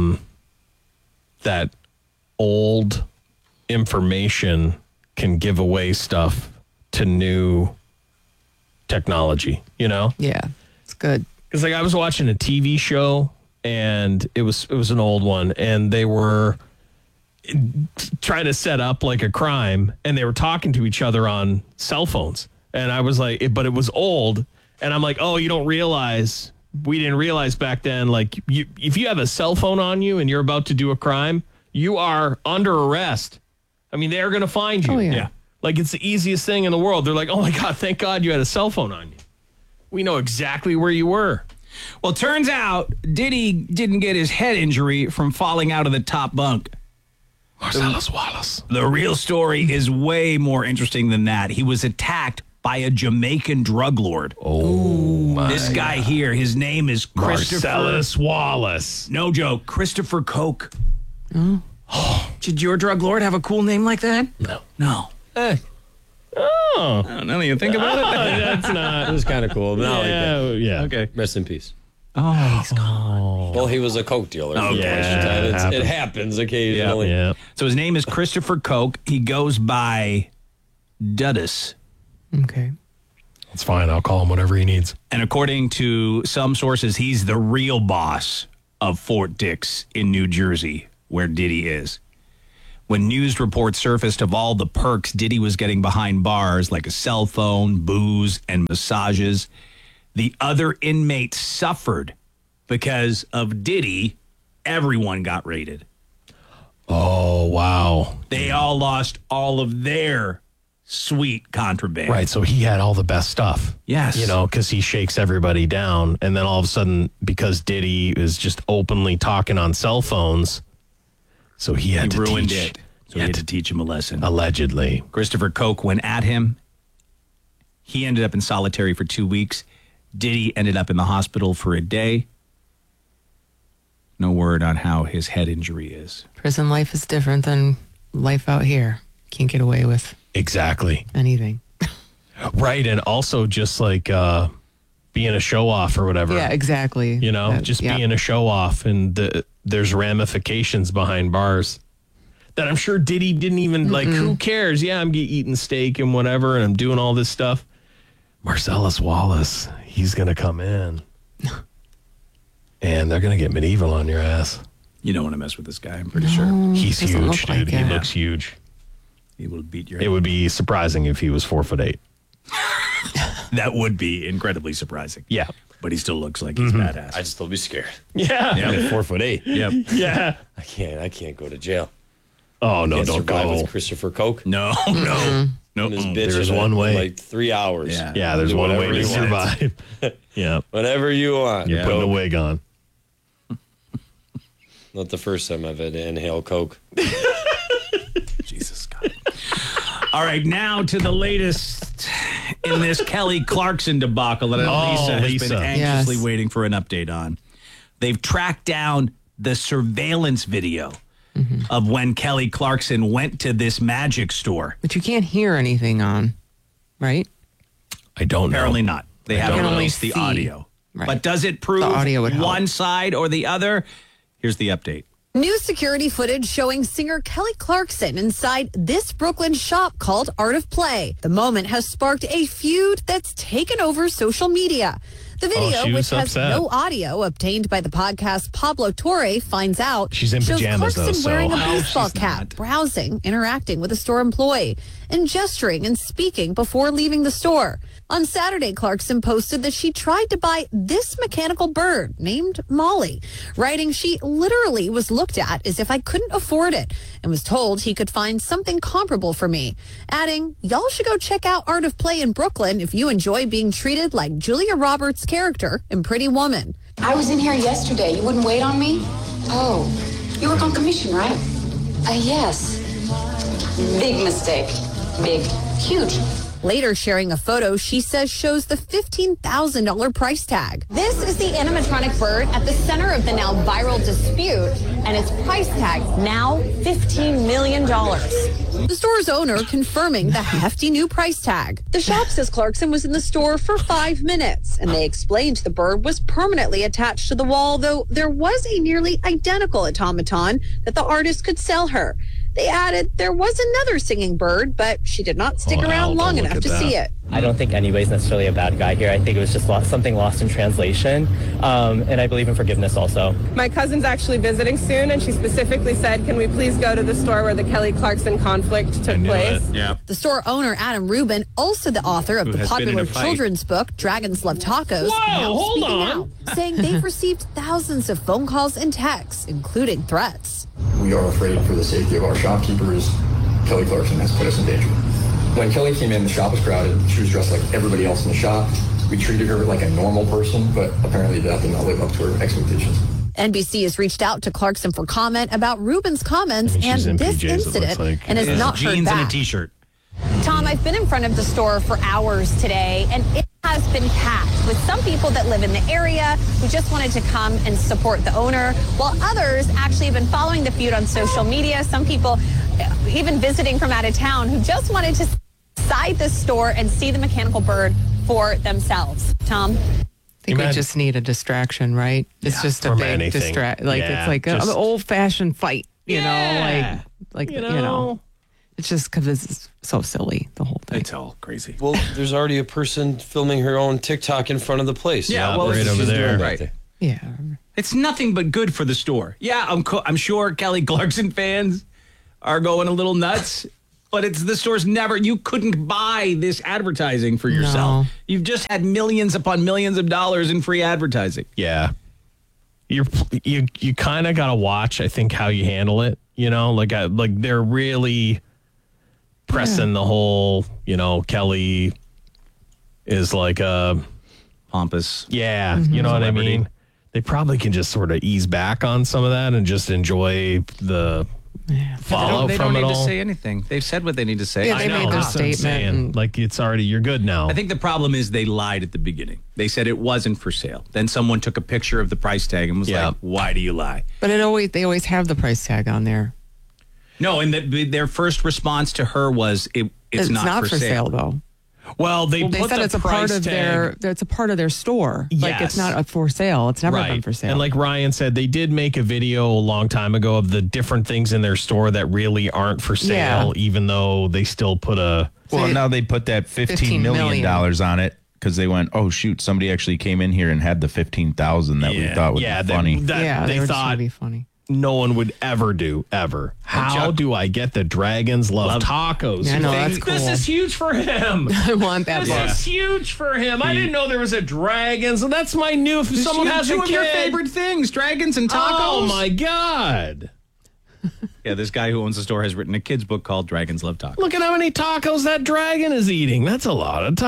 [SPEAKER 3] That old information can give away stuff to new technology, you know?
[SPEAKER 5] Yeah, it's good.
[SPEAKER 3] Because like I was watching a TV show and it was an old one, and they were trying to set up like a crime, and they were talking to each other on cell phones. And I was like, but it was old. And I'm like, oh, you don't realize, we didn't realize back then, like if you have a cell phone on you and you're about to do a crime, you are under arrest. I mean, they're going to find you.
[SPEAKER 5] Oh, yeah.
[SPEAKER 3] Like it's the easiest thing in the world. They're like, oh my God, thank God you had a cell phone on you. We know exactly where you were.
[SPEAKER 4] Well, turns out Diddy didn't get his head injury from falling out of the top bunk.
[SPEAKER 3] Marcellus Wallace.
[SPEAKER 4] The real story is way more interesting than that. He was attacked by a Jamaican drug lord.
[SPEAKER 3] Oh, my
[SPEAKER 4] This guy here, his name is Christopher
[SPEAKER 3] Marcellus Wallace.
[SPEAKER 4] No joke, Christopher Coke. Did your drug lord have a cool name like that?
[SPEAKER 3] No.
[SPEAKER 4] No.
[SPEAKER 3] Oh.
[SPEAKER 4] Now that you think about it,
[SPEAKER 3] That's not.
[SPEAKER 7] It was kind of cool. But not like that.
[SPEAKER 3] Yeah.
[SPEAKER 4] Okay.
[SPEAKER 7] Rest in peace.
[SPEAKER 4] Oh, he's gone.
[SPEAKER 7] Well, he was a coke dealer.
[SPEAKER 4] Okay.
[SPEAKER 3] Yeah,
[SPEAKER 7] It happens occasionally.
[SPEAKER 3] Yeah.
[SPEAKER 4] So his name is Christopher Coke. He goes by Duddus.
[SPEAKER 5] Okay.
[SPEAKER 3] It's fine. I'll call him whatever he needs.
[SPEAKER 4] And according to some sources, he's the real boss of Fort Dix in New Jersey. where Diddy is. When news reports surfaced of all the perks Diddy was getting behind bars, like a cell phone, booze, and massages, the other inmates suffered because of Diddy. Everyone got raided.
[SPEAKER 3] Oh, wow.
[SPEAKER 4] They all lost all of their sweet contraband.
[SPEAKER 3] Right, so he had all the best stuff.
[SPEAKER 4] Yes.
[SPEAKER 3] You know, because he shakes everybody down. And then all of a sudden, because Diddy is just openly talking on cell phones, so he had to
[SPEAKER 4] ruined
[SPEAKER 3] teach.
[SPEAKER 4] it. So he had to teach him a lesson.
[SPEAKER 3] Allegedly.
[SPEAKER 4] Christopher Koch went at him. He ended up in solitary for 2 weeks. Diddy ended up in the hospital for a day. No word on how his head injury is.
[SPEAKER 5] Prison life is different than life out here. Can't get away with
[SPEAKER 3] Exactly.
[SPEAKER 5] anything.
[SPEAKER 3] Right, and also just like being a show-off or whatever.
[SPEAKER 5] Yeah, exactly.
[SPEAKER 3] You know, just being a show-off, and there's ramifications behind bars that I'm sure Diddy didn't even, like, who cares? Yeah, I'm eating steak and whatever, and I'm doing all this stuff. Marcellus Wallace, he's going to come in, and they're going to get medieval on your ass.
[SPEAKER 4] You don't want to mess with this guy, I'm pretty sure.
[SPEAKER 3] He's
[SPEAKER 5] doesn't
[SPEAKER 3] huge,
[SPEAKER 5] look
[SPEAKER 3] dude.
[SPEAKER 5] like
[SPEAKER 3] He
[SPEAKER 5] it.
[SPEAKER 3] looks huge.
[SPEAKER 4] He will beat your
[SPEAKER 3] It would be surprising if he was 4'8".
[SPEAKER 4] That would be incredibly surprising.
[SPEAKER 3] Yeah.
[SPEAKER 4] But he still looks like he's badass.
[SPEAKER 7] I'd still be scared.
[SPEAKER 3] Yeah.
[SPEAKER 7] I'm at 4'8".
[SPEAKER 4] Yep.
[SPEAKER 3] Yeah.
[SPEAKER 7] I can't go to jail.
[SPEAKER 3] Oh, no,
[SPEAKER 7] Can't
[SPEAKER 3] don't
[SPEAKER 7] survive
[SPEAKER 3] go.
[SPEAKER 7] with Christopher Koch.
[SPEAKER 4] No.
[SPEAKER 7] And this bitch
[SPEAKER 3] There's
[SPEAKER 7] in
[SPEAKER 3] one way.
[SPEAKER 7] like 3 hours.
[SPEAKER 3] Yeah, there's
[SPEAKER 7] Do
[SPEAKER 3] one way
[SPEAKER 7] whatever
[SPEAKER 3] to
[SPEAKER 7] you want.
[SPEAKER 3] survive. Yeah.
[SPEAKER 7] Whatever you want.
[SPEAKER 3] You're putting a wig on.
[SPEAKER 7] Not the first time I've had to inhale Coke.
[SPEAKER 4] Jesus God. All right, now to the latest in this Kelly Clarkson debacle that Lisa has been anxiously waiting for an update on. They've tracked down the surveillance video of when Kelly Clarkson went to this magic store.
[SPEAKER 5] But you can't hear anything on, right?
[SPEAKER 3] I don't know.
[SPEAKER 4] Apparently not. They haven't
[SPEAKER 5] only
[SPEAKER 4] released the
[SPEAKER 5] see.
[SPEAKER 4] audio.
[SPEAKER 5] Right.
[SPEAKER 4] But does it prove
[SPEAKER 5] The audio would help.
[SPEAKER 4] one side or the other? Here's the update.
[SPEAKER 8] New security footage showing singer Kelly Clarkson inside this Brooklyn shop called Art of Play. The moment has sparked a feud that's taken over social media. The video,
[SPEAKER 3] she
[SPEAKER 8] which
[SPEAKER 3] was
[SPEAKER 8] has
[SPEAKER 3] upset.
[SPEAKER 8] no audio obtained by the podcast Pablo Torre, finds out
[SPEAKER 3] She's in
[SPEAKER 8] shows
[SPEAKER 3] pajamas, though,
[SPEAKER 8] Clarkson wearing a
[SPEAKER 3] so-
[SPEAKER 8] baseball cap, browsing, interacting with a store employee, and gesturing and speaking before leaving the store. On Saturday, Clarkson posted that she tried to buy this mechanical bird named Molly, writing she literally was looked at as if I couldn't afford it and was told he could find something comparable for me, adding, y'all should go check out Art of Play in Brooklyn if you enjoy being treated like Julia Roberts' character in Pretty Woman.
[SPEAKER 21] I was in here yesterday. You wouldn't wait on me? Oh, you work on commission, right? Yes. Big mistake. Big. Huge.
[SPEAKER 8] Later sharing a photo she says shows the $15,000 price tag.
[SPEAKER 21] This is the animatronic bird at the center of the now viral dispute, and its price tag now $15 million.
[SPEAKER 8] The store's owner confirming the hefty new price tag. The shop says Clarkson was in the store for 5 minutes, and they explained the bird was permanently attached to the wall, though there was a nearly identical automaton that the artist could sell her. They added there was another singing bird, but she did not stick around long enough to see it.
[SPEAKER 22] I don't think anybody's necessarily a bad guy here. I think it was just something lost in translation. And I believe in forgiveness also.
[SPEAKER 10] My cousin's actually visiting soon, and she specifically said, can we please go to the store where the Kelly Clarkson conflict took place?
[SPEAKER 4] Yeah.
[SPEAKER 8] The store owner, Adam Rubin, also the author of
[SPEAKER 4] Who
[SPEAKER 8] the
[SPEAKER 4] has been in
[SPEAKER 8] popular
[SPEAKER 4] a fight.
[SPEAKER 8] children's book, Dragons Love Tacos,
[SPEAKER 22] Whoa,
[SPEAKER 8] now
[SPEAKER 22] hold
[SPEAKER 8] speaking
[SPEAKER 22] on.
[SPEAKER 8] out, saying they've received thousands of phone calls and texts, including threats.
[SPEAKER 23] We are afraid for the safety of our shopkeepers. Kelly Clarkson has put us in danger. When Kelly came in, the shop was crowded. She was dressed like everybody else in the shop. We treated her like a normal person, but apparently that did not live up to her expectations.
[SPEAKER 8] NBC has reached out to Clarkson for comment about Rubin's comments and
[SPEAKER 3] she's in
[SPEAKER 8] this
[SPEAKER 3] PJs, it looks
[SPEAKER 8] incident
[SPEAKER 3] like.
[SPEAKER 8] and has
[SPEAKER 4] It's
[SPEAKER 8] not heard
[SPEAKER 4] jeans and a
[SPEAKER 8] back.
[SPEAKER 4] t-shirt.
[SPEAKER 21] Tom, I've been in front of the store for hours today, and it has been packed with some people that live in the area who just wanted to come and support the owner, while others actually have been following the feud on social media. Some people even visiting from out of town who just wanted to inside the store and see the mechanical bird for themselves. Tom?
[SPEAKER 5] I think we just need a distraction, right? It's just a
[SPEAKER 3] from
[SPEAKER 5] big
[SPEAKER 3] anything.
[SPEAKER 5] distract. Like
[SPEAKER 3] Yeah,
[SPEAKER 5] it's like an
[SPEAKER 3] just-
[SPEAKER 5] old-fashioned fight, you
[SPEAKER 4] Yeah.
[SPEAKER 5] know, like you know. It's just because it's so silly, the whole thing.
[SPEAKER 4] It's all crazy.
[SPEAKER 7] Well, there's already a person filming her own TikTok in front of the place.
[SPEAKER 4] Yeah, well,
[SPEAKER 3] right
[SPEAKER 7] she's
[SPEAKER 3] over
[SPEAKER 7] doing
[SPEAKER 3] there.
[SPEAKER 7] that
[SPEAKER 4] Right.
[SPEAKER 7] there.
[SPEAKER 5] Yeah.
[SPEAKER 4] It's nothing but good for the store. Yeah, I'm sure Kelly Clarkson fans are going a little nuts, but it's the store's never. You couldn't buy this advertising for yourself.
[SPEAKER 5] No.
[SPEAKER 4] You've just had millions upon millions of dollars in free advertising.
[SPEAKER 3] Yeah. You kind of got to watch, I think, how you handle it. You know, like they're really pressing the whole, Kelly is like a
[SPEAKER 4] pompous.
[SPEAKER 3] Yeah. You know what I mean? They probably can just sort of ease back on some of that and just enjoy the fallout
[SPEAKER 4] they
[SPEAKER 3] from
[SPEAKER 4] don't
[SPEAKER 3] it
[SPEAKER 4] need
[SPEAKER 3] all.
[SPEAKER 4] to say anything. They've said what they need to say.
[SPEAKER 5] Yeah, they made their statement.
[SPEAKER 3] Like it's already, you're good now.
[SPEAKER 4] I think the problem is they lied at the beginning. They said it wasn't for sale. Then someone took a picture of the price tag and was like, why do you lie?
[SPEAKER 5] But they always have the price tag on there.
[SPEAKER 4] No, and their first response to her was, it's not for sale,
[SPEAKER 5] though.
[SPEAKER 3] Well, they
[SPEAKER 5] said
[SPEAKER 3] the
[SPEAKER 5] it's a part of it's a part of their store. Like it's
[SPEAKER 3] Yes.
[SPEAKER 5] not for sale. It's never been for sale.
[SPEAKER 3] And like Ryan said, they did make a video a long time ago of the different things in their store that really aren't for sale, even though they still put a.
[SPEAKER 6] Well, now they put that $15 million on it because they went, oh shoot, somebody actually came in here and had the 15,000 that we thought would be funny.
[SPEAKER 3] They
[SPEAKER 5] were just
[SPEAKER 3] thought
[SPEAKER 5] trying to be funny.
[SPEAKER 3] no one would ever do, ever. How do I get the Dragons Love Tacos?
[SPEAKER 5] Yeah, I know, that's cool.
[SPEAKER 3] This is huge for him.
[SPEAKER 5] I want that
[SPEAKER 3] This
[SPEAKER 5] book.
[SPEAKER 3] is huge for him. I didn't know there was a Dragons. And that's my new, if someone has a
[SPEAKER 4] two
[SPEAKER 3] kid.
[SPEAKER 4] of your favorite things, dragons and tacos.
[SPEAKER 3] Oh, my God.
[SPEAKER 4] Yeah, this guy who owns the store has written a kid's book called Dragons Love Tacos.
[SPEAKER 3] Look at how many tacos that dragon is eating. That's a lot of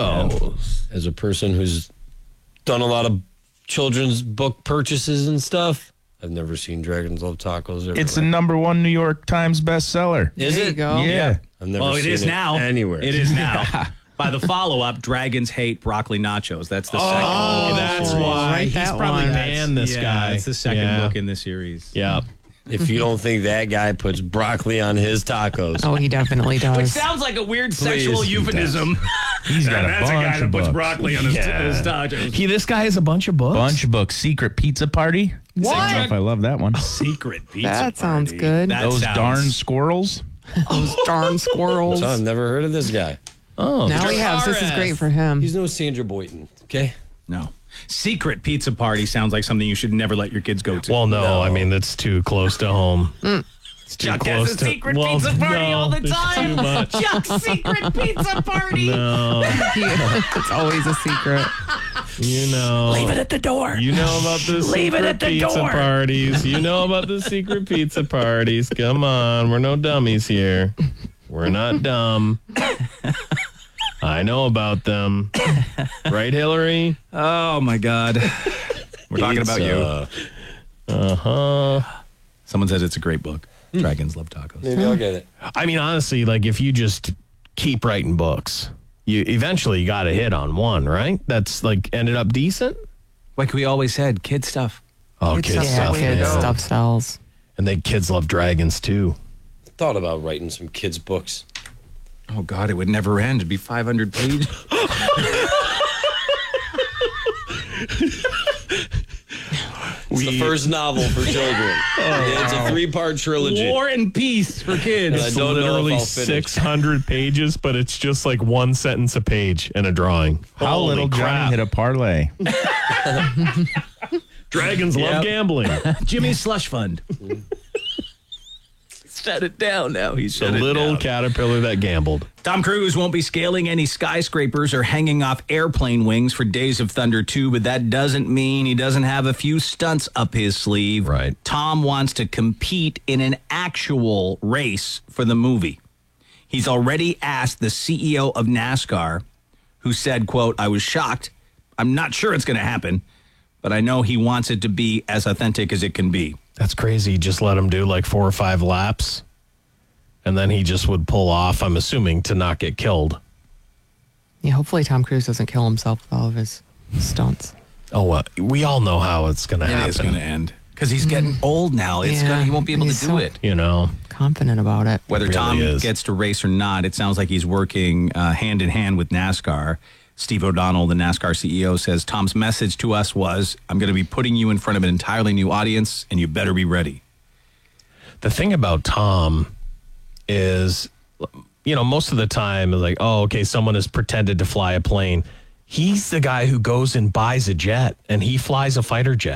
[SPEAKER 3] tacos.
[SPEAKER 7] As a person who's done a lot of children's book purchases and stuff, I've never seen Dragons Love Tacos. Everywhere.
[SPEAKER 6] It's the #1 New York Times bestseller.
[SPEAKER 7] Is
[SPEAKER 5] There
[SPEAKER 7] it?
[SPEAKER 5] you go.
[SPEAKER 6] Yeah.
[SPEAKER 7] I've never
[SPEAKER 4] Well, it
[SPEAKER 7] seen
[SPEAKER 4] is now.
[SPEAKER 7] anywhere.
[SPEAKER 4] It is now. By the follow-up, Dragons Hate Broccoli Nachos. That's the second book.
[SPEAKER 3] Oh,
[SPEAKER 4] in the
[SPEAKER 3] that's
[SPEAKER 4] series.
[SPEAKER 3] why.
[SPEAKER 5] Write
[SPEAKER 3] He's
[SPEAKER 5] that
[SPEAKER 3] probably
[SPEAKER 5] one.
[SPEAKER 3] banned this guy.
[SPEAKER 4] It's the second book in the series.
[SPEAKER 3] Yeah.
[SPEAKER 7] If you don't think that guy puts broccoli on his tacos.
[SPEAKER 5] Oh, he definitely
[SPEAKER 4] Which
[SPEAKER 5] does.
[SPEAKER 4] sounds like a weird
[SPEAKER 7] Please,
[SPEAKER 4] sexual
[SPEAKER 7] he
[SPEAKER 4] euphemism.
[SPEAKER 6] He's got a
[SPEAKER 4] That's a
[SPEAKER 6] bunch
[SPEAKER 4] guy that
[SPEAKER 6] of
[SPEAKER 4] puts
[SPEAKER 6] books.
[SPEAKER 4] broccoli on his tacos.
[SPEAKER 3] This guy has a bunch of books.
[SPEAKER 6] Bunch of books. Secret Pizza Party.
[SPEAKER 5] What?
[SPEAKER 6] I don't know if I love that one.
[SPEAKER 4] Secret pizza.
[SPEAKER 5] That sounds good.
[SPEAKER 6] Those darn squirrels.
[SPEAKER 5] Those darn squirrels.
[SPEAKER 7] So I've never heard of this guy.
[SPEAKER 3] Oh,
[SPEAKER 5] Now he has. This is great for him.
[SPEAKER 7] He's no Sandra Boynton, okay?
[SPEAKER 4] No. Secret pizza party sounds like something you should never let your kids go to.
[SPEAKER 3] Well, no, I mean, that's too close to home. It's too
[SPEAKER 4] Chuck
[SPEAKER 3] close
[SPEAKER 4] has a
[SPEAKER 3] to
[SPEAKER 4] secret pizza party all the
[SPEAKER 3] it's
[SPEAKER 4] time.
[SPEAKER 3] too much.
[SPEAKER 4] Chuck's secret pizza party.
[SPEAKER 3] No,
[SPEAKER 5] It's always a secret.
[SPEAKER 3] you know.
[SPEAKER 4] Leave it at the door.
[SPEAKER 3] You know about the
[SPEAKER 4] Leave it
[SPEAKER 3] secret
[SPEAKER 4] at the
[SPEAKER 3] pizza
[SPEAKER 4] door.
[SPEAKER 3] parties. You know about the secret pizza parties. Come on, we're no dummies here. We're not dumb. I know about them. Right, Hillary?
[SPEAKER 4] Oh, my God. We're talking about you.
[SPEAKER 3] Uh-huh.
[SPEAKER 4] Someone says it's a great book. Dragons Love Tacos.
[SPEAKER 7] Maybe I'll get it.
[SPEAKER 3] I mean, honestly, like if you just keep writing books, you eventually got a hit on one, right? That's like ended up decent.
[SPEAKER 4] Like we always said, kid stuff.
[SPEAKER 3] Oh, kids stuff.
[SPEAKER 5] Kids
[SPEAKER 3] yeah.
[SPEAKER 5] stuff sells.
[SPEAKER 3] And then kids love dragons too.
[SPEAKER 7] Thought about writing some kids' books.
[SPEAKER 4] Oh, God, it would never end. It'd be 500 pages.
[SPEAKER 7] It's the first novel for children. It's a 3-part trilogy.
[SPEAKER 4] War and Peace for kids.
[SPEAKER 7] And I
[SPEAKER 3] It's
[SPEAKER 7] don't know
[SPEAKER 3] literally
[SPEAKER 7] if I'll finish.
[SPEAKER 3] 600 pages, but it's just like one sentence a page and a drawing.
[SPEAKER 6] How
[SPEAKER 3] Holy
[SPEAKER 6] little
[SPEAKER 3] crap.
[SPEAKER 6] Johnny hit a parlay.
[SPEAKER 3] Dragons love gambling.
[SPEAKER 4] Jimmy's Slush Fund. Shut it down now. He's
[SPEAKER 3] The little caterpillar that gambled.
[SPEAKER 4] Tom Cruise won't be scaling any skyscrapers or hanging off airplane wings for Days of Thunder 2, but that doesn't mean he doesn't have a few stunts up his sleeve.
[SPEAKER 3] Right.
[SPEAKER 4] Tom wants to compete in an actual race for the movie. He's already asked the CEO of NASCAR, who said, quote, "I was shocked. I'm not sure it's going to happen, but I know he wants it to be as authentic as it can be."
[SPEAKER 3] That's crazy. Just let him do like 4 or 5 laps. And then he just would pull off, I'm assuming, to not get killed.
[SPEAKER 5] Yeah, hopefully Tom Cruise doesn't kill himself with all of his stunts.
[SPEAKER 3] Oh, we all know how it's going to happen.
[SPEAKER 4] It is going to end. Because he's getting old now. He won't be able to
[SPEAKER 5] he's
[SPEAKER 4] do
[SPEAKER 5] so
[SPEAKER 4] it.
[SPEAKER 3] You know.
[SPEAKER 5] Confident about it.
[SPEAKER 4] Whether
[SPEAKER 3] really
[SPEAKER 4] Tom
[SPEAKER 3] is.
[SPEAKER 4] gets to race or not, it sounds like he's working hand in hand with NASCAR. Steve O'Donnell, the NASCAR CEO, says Tom's message to us was, "I'm going to be putting you in front of an entirely new audience, and you better be ready."
[SPEAKER 3] The thing about Tom is, you know, most of the time, like, oh, okay, someone has pretended to fly a plane. He's the guy who goes and buys a jet, and he flies a fighter jet.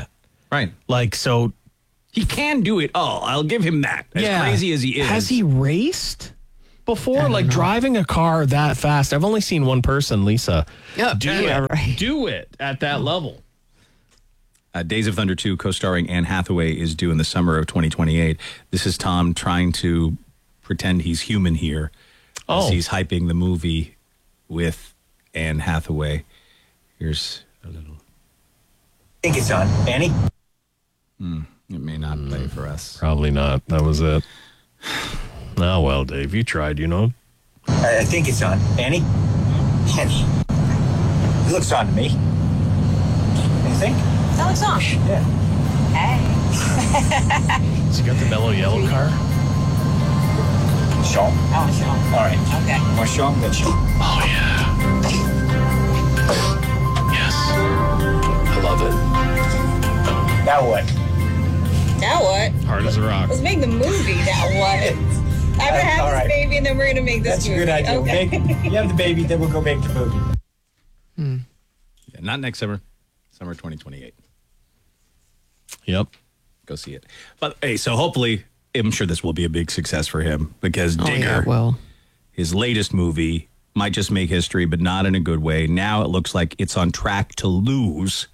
[SPEAKER 4] Right.
[SPEAKER 3] Like, so
[SPEAKER 4] he can do it all. I'll give him that. As crazy as he is.
[SPEAKER 3] Has he raced before? Like driving a car that fast? I've only seen one person, Lisa, do it at that level.
[SPEAKER 4] Days of Thunder 2, co-starring Anne Hathaway, is due in the summer of 2028. This is Tom trying to pretend he's human here as he's hyping the movie with Anne Hathaway. Here's a little.
[SPEAKER 1] I think it's on. Annie?
[SPEAKER 4] It may not play for us.
[SPEAKER 3] Probably not. That was it. Oh, well, Dave, you tried,
[SPEAKER 1] I think it's on. Annie? Annie. It looks on to me. Anything?
[SPEAKER 2] That looks on.
[SPEAKER 1] Yeah.
[SPEAKER 2] Hey.
[SPEAKER 3] Has he got the mellow yellow car?
[SPEAKER 1] Show him.
[SPEAKER 2] I want to show him.
[SPEAKER 1] All right.
[SPEAKER 2] Okay.
[SPEAKER 1] Want to show him? Good show.
[SPEAKER 3] Oh, yeah. Yes. I love it.
[SPEAKER 1] Now what?
[SPEAKER 2] Now what?
[SPEAKER 3] Hard as a rock.
[SPEAKER 2] Let's make the movie. Now what? I'm going to have
[SPEAKER 1] all
[SPEAKER 2] this
[SPEAKER 1] right.
[SPEAKER 2] baby and then we're going to make this
[SPEAKER 1] That's
[SPEAKER 2] movie.
[SPEAKER 1] a good idea.
[SPEAKER 2] Okay.
[SPEAKER 1] You have the baby, then we'll go make the movie.
[SPEAKER 4] Yeah, not next summer. Summer 2028.
[SPEAKER 3] Yep.
[SPEAKER 4] Go see it. But hey, so hopefully, I'm sure this will be a big success for him because Digger, his latest movie, might just make history, but not in a good way. Now it looks like it's on track to lose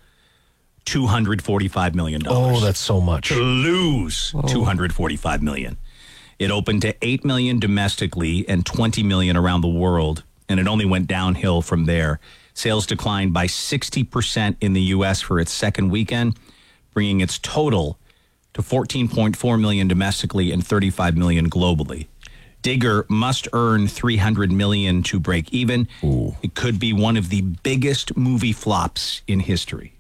[SPEAKER 4] $245 million.
[SPEAKER 3] Oh, that's so much.
[SPEAKER 4] To lose $245 million. It opened to $8 million domestically and $20 million around the world, and it only went downhill from there. Sales declined by 60% in the U.S. for its second weekend, bringing its total to 14.4 million domestically and 35 million globally. Digger must earn 300 million to break even.
[SPEAKER 3] Ooh.
[SPEAKER 4] It could be one of the biggest movie flops in history.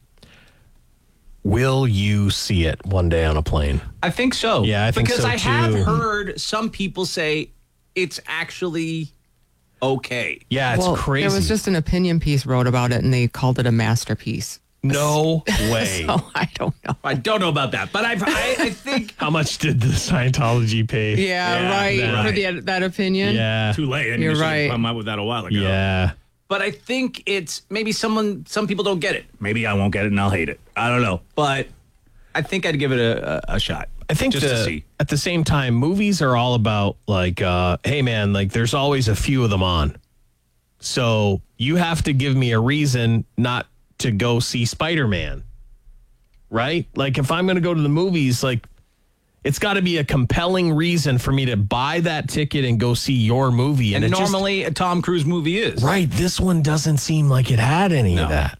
[SPEAKER 3] Will you see it one day on a plane?
[SPEAKER 4] I think so.
[SPEAKER 3] Yeah, I think
[SPEAKER 4] because
[SPEAKER 3] so,
[SPEAKER 4] I have
[SPEAKER 3] too.
[SPEAKER 4] heard some people say it's actually okay.
[SPEAKER 3] Yeah, it's crazy.
[SPEAKER 5] There was just an opinion piece wrote about it, and they called it a masterpiece.
[SPEAKER 3] No way.
[SPEAKER 5] So I don't know.
[SPEAKER 4] I don't know about that, but I think.
[SPEAKER 3] How much did the Scientology pay?
[SPEAKER 5] Yeah, right. For that opinion.
[SPEAKER 3] Yeah.
[SPEAKER 4] Too late.
[SPEAKER 5] You're right.
[SPEAKER 4] Come out with that a while ago.
[SPEAKER 3] Yeah.
[SPEAKER 4] But I think it's maybe some people don't get it. Maybe I won't get it and I'll hate it. I don't know. But I think I'd give it a shot.
[SPEAKER 3] I think
[SPEAKER 4] just to see.
[SPEAKER 3] At the same time, movies are all about like, hey man, like there's always a few of them on. So you have to give me a reason not to go see Spider-Man. Right? Like if I'm going to go to the movies, like it's got to be a compelling reason for me to buy that ticket and go see your movie.
[SPEAKER 4] And
[SPEAKER 3] it
[SPEAKER 4] normally a Tom Cruise movie is.
[SPEAKER 3] Right. This one doesn't seem like it had any of that.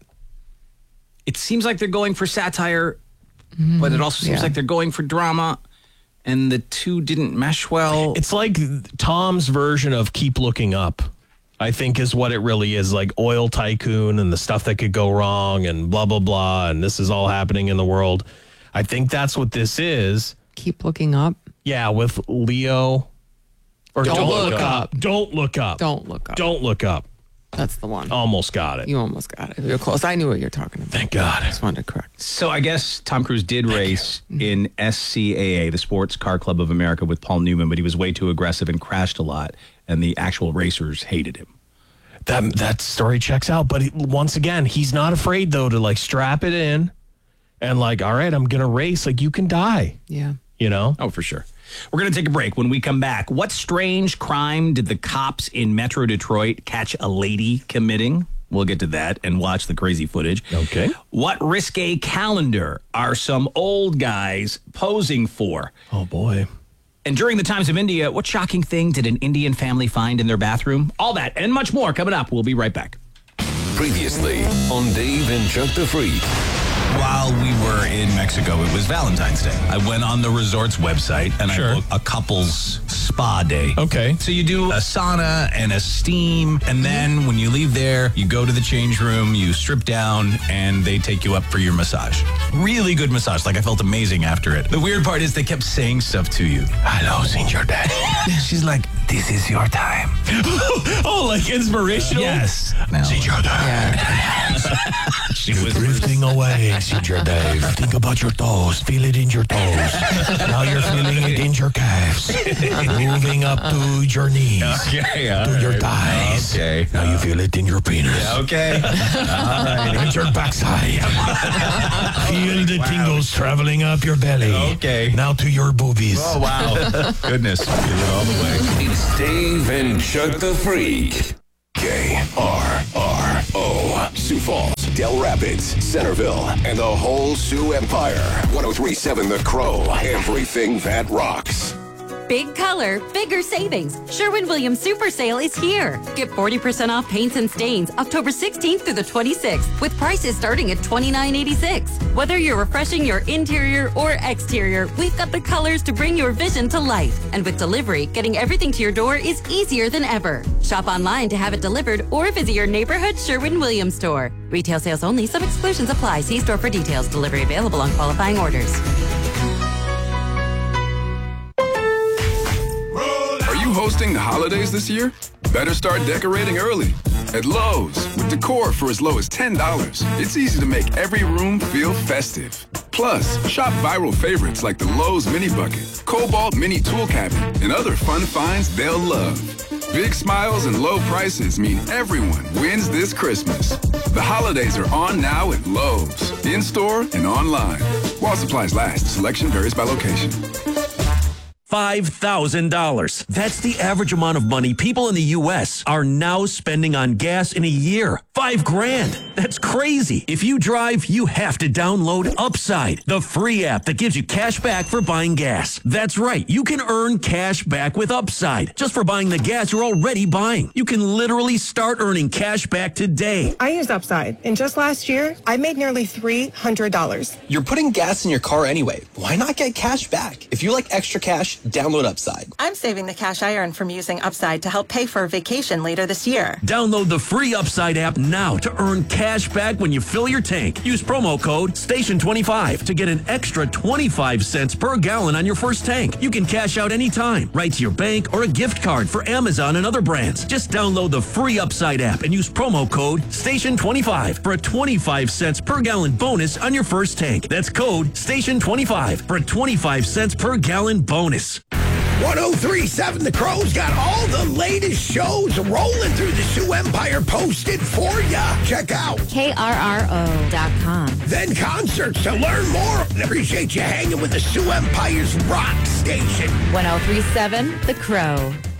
[SPEAKER 4] It seems like they're going for satire, but it also seems like they're going for drama, and the two didn't mesh well.
[SPEAKER 3] It's like Tom's version of Keep Looking Up, I think is what it really is. Like oil tycoon and the stuff that could go wrong and blah, blah, blah. And this is all happening in the world. I think that's what this is.
[SPEAKER 5] Keep Looking Up.
[SPEAKER 3] Yeah, with Leo. Or
[SPEAKER 5] Don't Look Up.
[SPEAKER 3] Don't Look Up.
[SPEAKER 5] Don't Look Up.
[SPEAKER 3] Don't Look Up.
[SPEAKER 5] That's the one.
[SPEAKER 3] Almost got it.
[SPEAKER 5] You almost got it. You're close. I knew what you're talking about.
[SPEAKER 3] Thank God.
[SPEAKER 5] I just wanted to correct.
[SPEAKER 4] So I guess Tom Cruise did race in SCAA, the Sports Car Club of America, with Paul Newman, but he was way too aggressive and crashed a lot, and the actual racers hated him.
[SPEAKER 3] That story checks out. But once again, he's not afraid, though, to like strap it in and like, all right, I'm going to race. Like you can die.
[SPEAKER 5] Yeah.
[SPEAKER 3] You know?
[SPEAKER 4] Oh, for sure. We're going to take a break. When we come back, what strange crime did the cops in Metro Detroit catch a lady committing? We'll get to that and watch the crazy footage.
[SPEAKER 3] Okay.
[SPEAKER 4] What risque calendar are some old guys posing for?
[SPEAKER 3] Oh, boy.
[SPEAKER 4] And during the Times of India, what shocking thing did an Indian family find in their bathroom? All that and much more coming up. We'll be right back.
[SPEAKER 9] Previously on Dave and Chuck the Freak.
[SPEAKER 4] While we were in Mexico, it was Valentine's Day. I went on the resort's website and I booked a couple's spa day.
[SPEAKER 3] Okay.
[SPEAKER 4] So you do a sauna and a steam, and then when you leave there, you go to the change room, you strip down, and they take you up for your massage. Really good massage. Like I felt amazing after it. The weird part is they kept saying stuff to you. Hello, Senor Daddy. She's like, this is your time.
[SPEAKER 3] Oh, like inspirational?
[SPEAKER 4] Yes. Now,
[SPEAKER 3] Senor Daddy.
[SPEAKER 4] she was
[SPEAKER 3] drifting
[SPEAKER 11] away, CJ Dave. Think about your toes. Feel it in your toes. Now you're feeling it in your calves. Moving up to your knees.
[SPEAKER 6] Okay,
[SPEAKER 11] to your thighs.
[SPEAKER 6] Okay.
[SPEAKER 11] Now you feel it in your penis.
[SPEAKER 6] Okay. All right.
[SPEAKER 11] And your backside. Feel the tingles traveling up your belly.
[SPEAKER 6] Okay.
[SPEAKER 11] Now to your boobies.
[SPEAKER 6] Oh, wow. Goodness. Feel it all the way.
[SPEAKER 9] It's Dave and Chuck the Freak.
[SPEAKER 12] KRRO. Sioux Falls, Del Rapids, Centerville, and the whole Sioux Empire. 103.7 The Crow. Everything that rocks.
[SPEAKER 14] Big color, bigger savings. Sherwin-Williams Super Sale is here. Get 40% off paints and stains October 16th through the 26th with prices starting at $29.86. Whether you're refreshing your interior or exterior, we've got the colors to bring your vision to life. And with delivery, getting everything to your door is easier than ever. Shop online to have it delivered or visit your neighborhood Sherwin-Williams store. Retail sales only. Some exclusions apply. See store for details. Delivery available on qualifying orders.
[SPEAKER 24] Are you hosting the holidays this year? Better start decorating early. At Lowe's, with decor for as low as $10, it's easy to make every room feel festive. Plus, shop viral favorites like the Lowe's Mini Bucket, Cobalt Mini Tool Cabinet, and other fun finds they'll love. Big smiles and low prices mean everyone wins this Christmas. The holidays are on now at Lowe's, in-store and online. While supplies last, selection varies by location.
[SPEAKER 25] $5,000. That's the average amount of money people in the U.S. are now spending on gas in a year. $5,000. That's crazy. If you drive, you have to download Upside, the free app that gives you cash back for buying gas. That's right. You can earn cash back with Upside just for buying the gas you're already buying. You can literally start earning cash back today.
[SPEAKER 10] I use Upside, and just last year, I made nearly $300.
[SPEAKER 26] You're putting gas in your car anyway. Why not get cash back? If you like extra cash, download Upside.
[SPEAKER 27] I'm saving the cash I earn from using Upside to help pay for a vacation later this year.
[SPEAKER 25] Download the free Upside app now to earn cash back when you fill your tank. Use promo code STATION25 to get an extra 25 cents per gallon on your first tank. You can cash out anytime, right to your bank or a gift card for Amazon and other brands. Just download the free Upside app and use promo code STATION25 for a 25 cents per gallon bonus on your first tank. That's code STATION25 for a 25 cents per gallon bonus.
[SPEAKER 11] 103.7 The Crow's got all the latest shows rolling through the Sioux Empire posted for ya. Check out
[SPEAKER 28] KRRO.com.
[SPEAKER 11] Then concerts to learn more. Appreciate you hanging with the Sioux Empire's rock station.
[SPEAKER 28] 103.7 The Crow.